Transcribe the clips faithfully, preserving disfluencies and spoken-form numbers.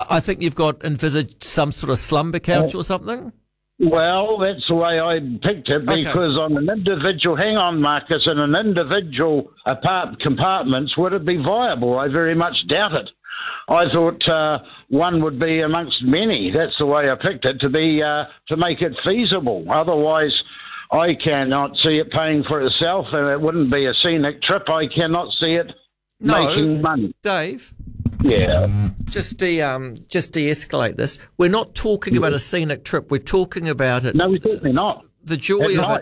I think you've got envisaged some sort of slumber couch or something? Well, that's the way I picked it, because okay. on an individual, hang on, Marcus, in an individual apart compartments, would it be viable? I very much doubt it. I thought uh, one would be amongst many. That's the way I picked it, to be uh, to make it feasible. Otherwise, I cannot see it paying for itself, and it wouldn't be a scenic trip. I cannot see it no, making money. Dave? Yeah. Just de um, just de-escalate this. We're not talking yeah. about a scenic trip. We're talking about it. No, we're certainly not. The joy At of night.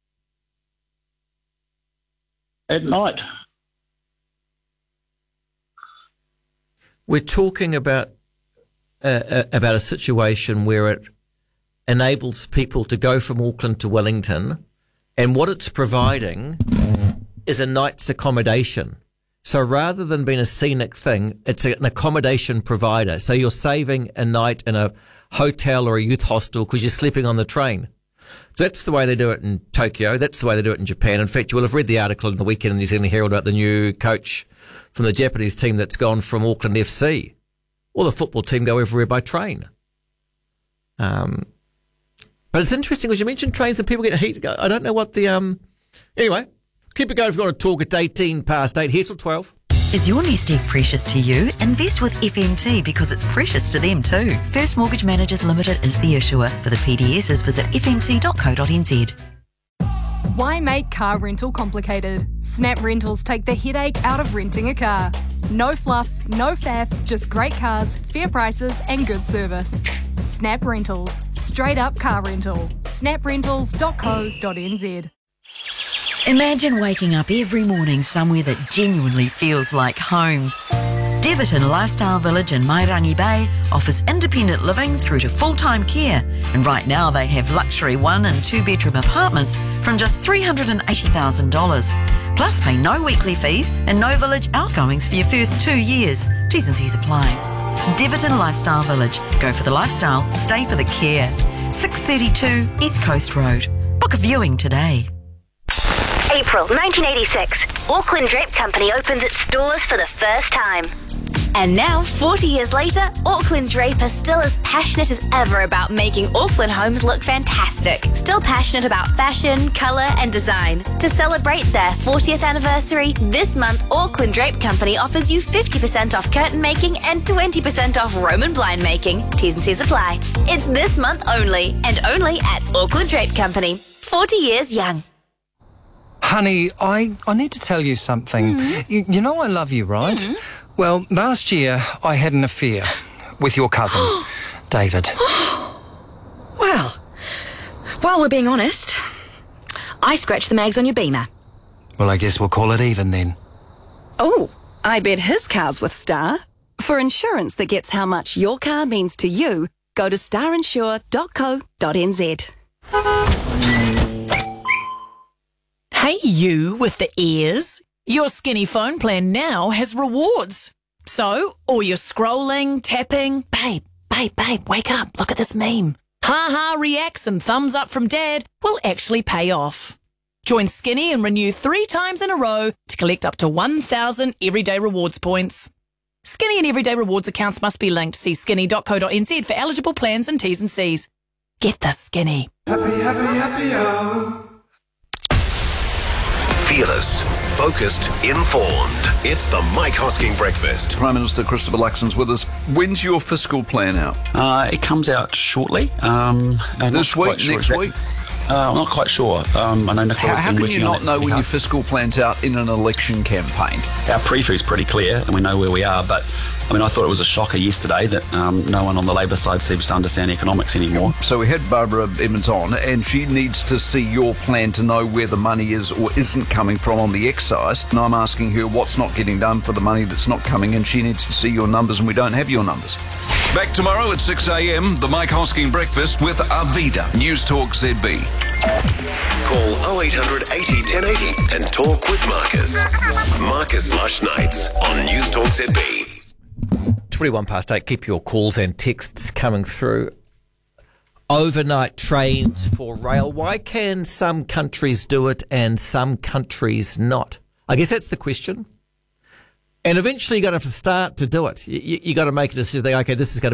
it. At night. We're talking about uh, uh, about a situation where it enables people to go from Auckland to Wellington, and what it's providing is a night's accommodation. So rather than being a scenic thing, it's an accommodation provider. So you're saving a night in a hotel or a youth hostel because you're sleeping on the train. So that's the way they do it in Tokyo. That's the way they do it in Japan. In fact, you will have read the article in the weekend in the New Zealand Herald about the new coach from the Japanese team that's gone from Auckland F C. Well, the football team go everywhere by train. Um, but it's interesting because you mentioned trains and people get heat. I don't know what the... um. Anyway... Keep it going if you want to talk. It's eighteen past eight. Here till twelve. Is your nest egg precious to you? Invest with F M T because it's precious to them too. First Mortgage Managers Limited is the issuer. For the P D Ss, visit f m t dot co dot n z. Why make car rental complicated? Snap Rentals take the headache out of renting a car. No fluff, no faff, just great cars, fair prices and good service. Snap Rentals. Straight up car rental. snap rentals dot co dot n z. Imagine waking up every morning somewhere that genuinely feels like home. Deverton Lifestyle Village in Mairangi Bay offers independent living through to full-time care, and right now they have luxury one and two bedroom apartments from just three hundred eighty thousand dollars. Plus pay no weekly fees and no village outgoings for your first two years. T's and C's apply. Deverton Lifestyle Village. Go for the lifestyle, stay for the care. six thirty-two East Coast Road. Book a viewing today. April nineteen eighty-six, Auckland Drape Company opens its doors for the first time. And now, forty years later, Auckland Drape are still as passionate as ever about making Auckland homes look fantastic. Still passionate about fashion, colour and design. To celebrate their fortieth anniversary, this month Auckland Drape Company offers you fifty percent off curtain making and twenty percent off Roman blind making. T's and C's apply. It's this month only, and only at Auckland Drape Company. forty years young. Honey, I, I need to tell you something. Mm. You, you know I love you, right? Mm. Well, last year I had an affair with your cousin, David. Well, while we're being honest, I scratched the mags on your Beamer. Well, I guess we'll call it even then. Oh, I bet his car's with Star. For insurance that gets how much your car means to you, go to star insure dot co dot n z. Hey, you with the ears. Your Skinny phone plan now has rewards. So, all your scrolling, tapping, babe, babe, babe, wake up, look at this meme. Ha-ha reacts and thumbs up from dad will actually pay off. Join Skinny and renew three times in a row to collect up to one thousand Everyday Rewards points. Skinny and Everyday Rewards accounts must be linked. See skinny dot co dot n z for eligible plans and T's and C's. Get the Skinny. Happy, happy, happy, oh. Fearless, focused, informed. It's the Mike Hosking Breakfast. Prime Minister Christopher Luxon's with us. When's your fiscal plan out? Uh, it comes out shortly. Um, this week, sure next exactly. week? Uh, I'm not quite sure. Um, I know Nicola's How, how been can working you not on know when hard. your fiscal plan's out in an election campaign? Our preview is pretty clear and we know where we are, but I mean, I thought it was a shocker yesterday that um, no one on the Labor side seems to understand economics anymore. So we had Barbara Emmons on, and she needs to see your plan to know where the money is or isn't coming from on the excise. And I'm asking her what's not getting done for the money that's not coming in. She needs to see your numbers, and we don't have your numbers. Back tomorrow at six a.m, the Mike Hosking Breakfast with Arvida, News Talk Z B. Call oh eight hundred eighty ten eighty and talk with Marcus. Marcus Lush Nights on News Talk Z B. twenty-one past eight. Keep your calls and texts coming through. Overnight trains for rail. Why can some countries do it and some countries not? I guess that's the question. And eventually you're going to have to start to do it. You, you, you got to make a decision. Okay, this is going to